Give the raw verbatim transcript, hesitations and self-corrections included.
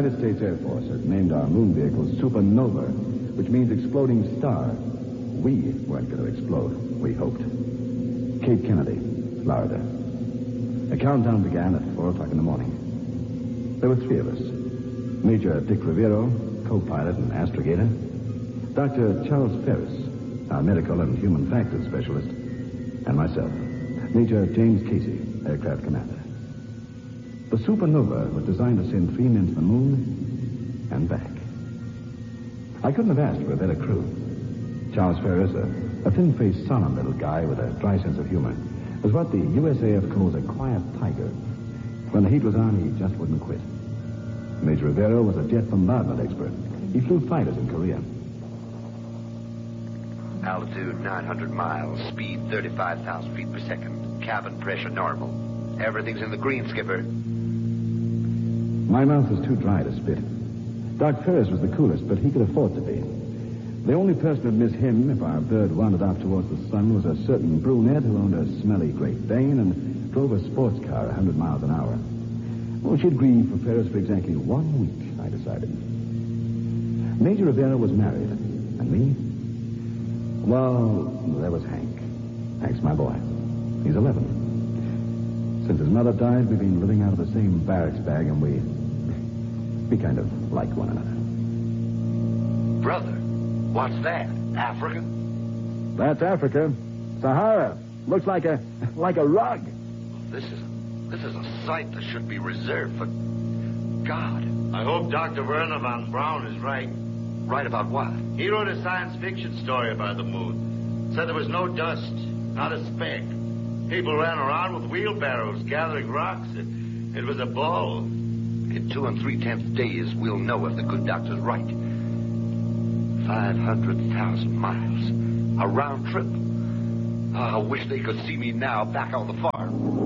United States Air Force has named our moon vehicle Supernova, which means exploding star. We weren't going to explode, we hoped. Cape Kennedy, Florida. The countdown began at four o'clock in the morning. There were three of us. Major Dick Rivero, co-pilot and astrogator. Doctor Charles Ferris, our medical and human factors specialist. And myself, Major James Casey, aircraft commander. The Supernova was designed to send three men to the moon and back. I couldn't have asked for a better crew. Charles Ferris, a, a thin-faced, solemn little guy with a dry sense of humor, was what the U S A F calls a quiet tiger. When the heat was on, he just wouldn't quit. Major Rivero was a jet bombardment expert. He flew fighters in Korea. Altitude nine hundred miles, speed thirty-five thousand feet per second. Cabin pressure normal. Everything's in the green, Skipper. My mouth was too dry to spit. Doc Ferris was the coolest, but he could afford to be. The only person who'd miss him if our bird wandered off towards the sun was a certain brunette who owned a smelly Great Dane and drove a sports car a hundred miles an hour. Well, she'd grieve for Ferris for exactly one week, I decided. Major Rivera was married. And me? Well, there was Hank. Hank's my boy. He's eleven. Since his mother died, we've been living out of the same barracks bag, and we... we kind of like one another. Brother, what's that? Africa? That's Africa. Sahara. Looks like a... like a rug. This is... this is a site that should be reserved for... God. I hope Doctor Werner von Braun is right. Right about what? He wrote a science fiction story about the moon. Said there was no dust, not a speck. People ran around with wheelbarrows gathering rocks. It, it was a ball. In two and three-tenths days, we'll know if the good doctor's right. Five hundred thousand miles. A round trip. Oh, I wish they could see me now back on the farm.